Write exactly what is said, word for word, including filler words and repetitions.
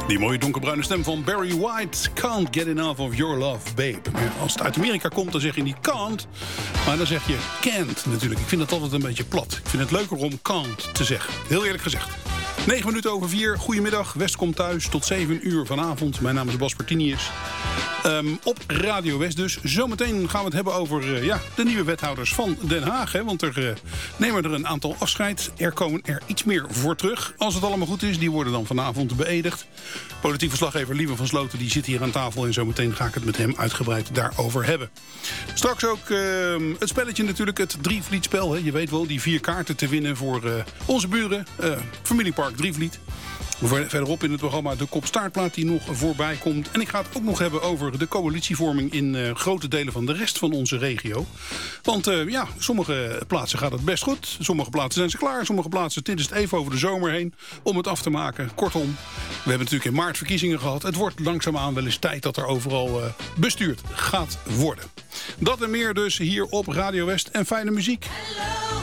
Die mooie donkerbruine stem van Barry White. Can't get enough of your love, babe. Ja, als het uit Amerika komt, dan zeg je niet can't. Maar dan zeg je can't natuurlijk. Ik vind dat altijd een beetje plat. Ik vind het leuker om can't te zeggen. Heel eerlijk gezegd. negen minuten over vier. Goedemiddag. West komt thuis. Tot zeven uur vanavond. Mijn naam is Bas Pertinius. Um, op Radio West dus. Zometeen gaan we het hebben over uh, ja, de nieuwe wethouders van Den Haag. Hè, want er uh, nemen er een aantal afscheid. Er komen er iets meer voor terug. Als het allemaal goed is, die worden dan vanavond beëdigd. Politiek verslaggever Lieve van Sloten die zit hier aan tafel. En zometeen ga ik het met hem uitgebreid daarover hebben. Straks ook uh, het spelletje natuurlijk. Het Drievlietspel. Hè. Je weet wel, die vier kaarten te winnen voor uh, onze buren. Uh, Familiepark Drievliet. Verderop in het programma de kopstaartplaat die nog voorbij komt. En ik ga het ook nog hebben over de coalitievorming in uh, grote delen van de rest van onze regio. Want uh, ja, sommige plaatsen gaat het best goed. Sommige plaatsen zijn ze klaar. Sommige plaatsen dit is het even over de zomer heen om het af te maken. Kortom, we hebben natuurlijk in maart verkiezingen gehad. Het wordt langzaamaan wel eens tijd dat er overal uh, bestuurd gaat worden. Dat en meer dus hier op Radio West en fijne muziek.